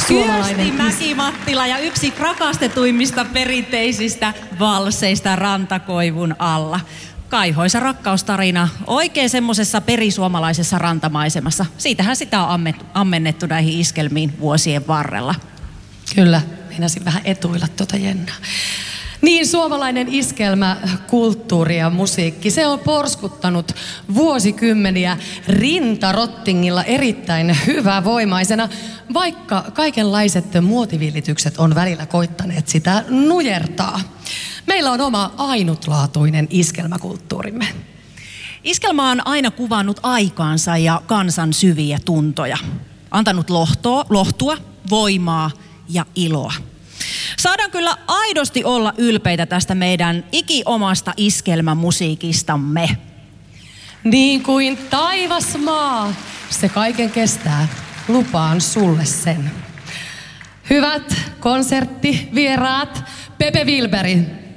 Kyösti Mäki-Mattila ja yksi rakastetuimmista perinteisistä valseista rantakoivun alla. Kaihoisa rakkaustarina oikein semmosessa perisuomalaisessa rantamaisemassa. Siitähän sitä on ammennettu näihin iskelmiin vuosien varrella. Kyllä, meinasin vähän etuilla tuota Jennaa. Niin, suomalainen iskelmä, kulttuuri ja musiikki, se on porskuttanut vuosikymmeniä rintarottingilla erittäin hyvävoimaisena, vaikka kaikenlaiset muotivillitykset on välillä koittaneet sitä nujertaa. Meillä on oma ainutlaatuinen iskelmäkulttuurimme. Iskelma on aina kuvannut aikaansa ja kansan syviä tuntoja. Antanut lohtua, voimaa ja iloa. Saadaan kyllä aidosti olla ylpeitä tästä meidän ikiomasta iskelmämusiikistamme. Niin kuin taivas maa, se kaiken kestää. Lupaan sulle sen. Hyvät konserttivieraat, Pepe Wilberi,